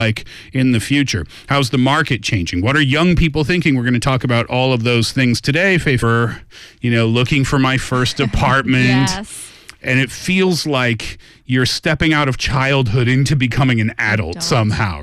like in the future? How's the market changing? What are young people thinking? We're going to talk about all of those things today. For, looking for my first apartment. Yes. And it feels like you're stepping out of childhood into becoming an adult somehow,